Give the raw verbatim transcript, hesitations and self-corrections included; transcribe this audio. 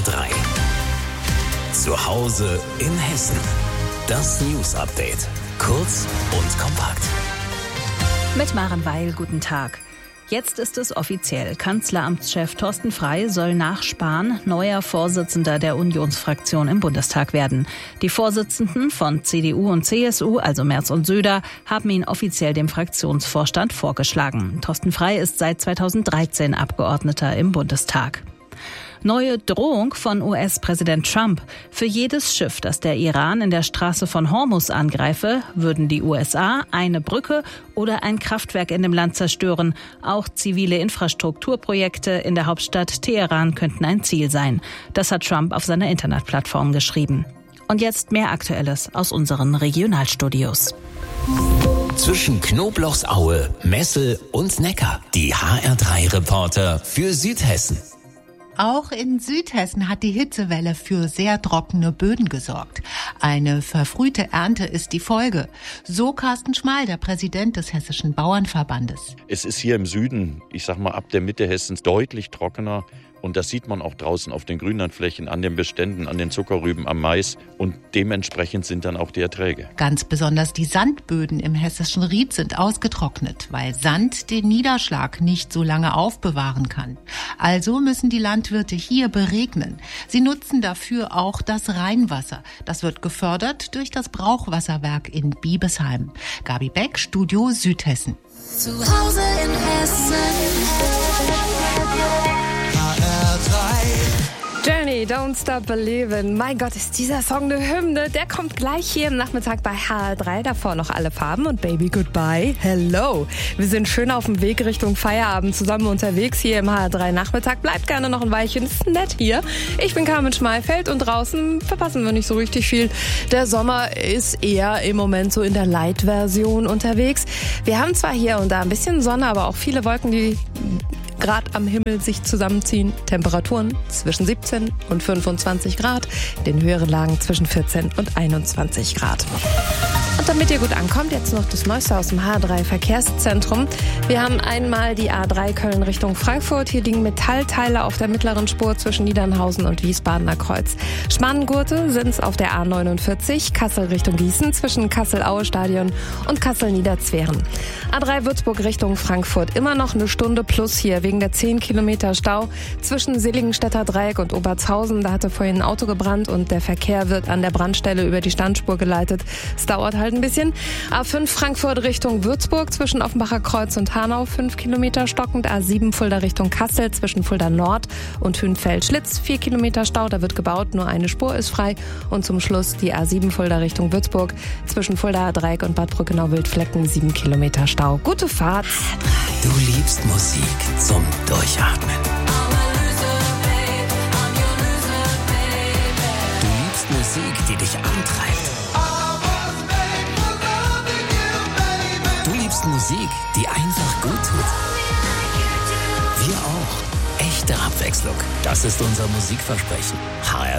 drei. Zu Hause in Hessen. Das News Update. Kurz und kompakt. Mit Maren Weil, guten Tag. Jetzt ist es offiziell. Kanzleramtschef Thorsten Frey soll nach Spahn neuer Vorsitzender der Unionsfraktion im Bundestag werden. Die Vorsitzenden von C D U und C S U, also Merz und Söder, haben ihn offiziell dem Fraktionsvorstand vorgeschlagen. Thorsten Frey ist seit zweitausenddreizehn Abgeordneter im Bundestag. Neue Drohung von U S-Präsident Trump. Für jedes Schiff, das der Iran in der Straße von Hormuz angreife, würden die U S A eine Brücke oder ein Kraftwerk in dem Land zerstören. Auch zivile Infrastrukturprojekte in der Hauptstadt Teheran könnten ein Ziel sein. Das hat Trump auf seiner Internetplattform geschrieben. Und jetzt mehr Aktuelles aus unseren Regionalstudios. Zwischen Knoblauchsaue, Messel und Neckar. Die H R drei Reporter für Südhessen. Auch in Südhessen hat die Hitzewelle für sehr trockene Böden gesorgt. Eine verfrühte Ernte ist die Folge. So Carsten Schmal, der Präsident des Hessischen Bauernverbandes. Es ist hier im Süden, ich sag mal ab der Mitte Hessens, deutlich trockener. Und das sieht man auch draußen auf den Grünlandflächen, an den Beständen, an den Zuckerrüben, am Mais. Und dementsprechend sind dann auch die Erträge. Ganz besonders die Sandböden im hessischen Ried sind ausgetrocknet, weil Sand den Niederschlag nicht so lange aufbewahren kann. Also müssen die Landwirte hier beregnen. Sie nutzen dafür auch das Rheinwasser. Das wird gefördert durch das Brauchwasserwerk in Biebesheim. Gabi Beck, Studio Südhessen. Zu Hause in Hessen. Journey, Don't Stop Believin'. Mein Gott, ist dieser Song eine Hymne. Der kommt gleich hier im Nachmittag bei H R drei. Davor noch Alle Farben und Baby Goodbye. Hello. Wir sind schön auf dem Weg Richtung Feierabend zusammen unterwegs hier im H R drei Nachmittag. Bleibt gerne noch ein Weilchen. Ist nett hier. Ich bin Carmen Schmalfeld und draußen verpassen wir nicht so richtig viel. Der Sommer ist eher im Moment so in der Light-Version unterwegs. Wir haben zwar hier und da ein bisschen Sonne, aber auch viele Wolken, die Grad am Himmel sich zusammenziehen. Temperaturen zwischen siebzehn und fünfundzwanzig Grad. In den höheren Lagen zwischen vierzehn und einundzwanzig Grad. Und damit ihr gut ankommt, jetzt noch das Neueste aus dem H R drei Verkehrszentrum. Wir haben einmal die A drei Köln Richtung Frankfurt. Hier liegen Metallteile auf der mittleren Spur zwischen Niedernhausen und Wiesbadener Kreuz. Spannengurte sind es auf der A neunundvierzig, Kassel Richtung Gießen zwischen Kassel-Aue-Stadion und Kassel-Niederzweren. A drei Würzburg Richtung Frankfurt. Immer noch eine Stunde plus hier wegen der zehn Kilometer Stau zwischen Seligenstädter Dreieck und Obertshausen. Da hatte vorhin ein Auto gebrannt und der Verkehr wird an der Brandstelle über die Standspur geleitet. Es dauert halt ein bisschen. A fünf Frankfurt Richtung Würzburg zwischen Offenbacher Kreuz und Hanau fünf Kilometer stockend. A sieben Fulda Richtung Kassel zwischen Fulda Nord und Hünfeld-Schlitz vier Kilometer Stau. Da wird gebaut, nur eine Spur ist frei. Und zum Schluss die A sieben Fulda Richtung Würzburg zwischen Fulda Dreieck und Bad Brückenau-Wildflecken sieben Kilometer Stau. Gute Fahrt. Du liebst Musik zum Durchatmen. Du liebst Musik, die dich antreibt. Du liebst Musik, die einfach gut tut. Wir auch. Echte Abwechslung. Das ist unser Musikversprechen. H R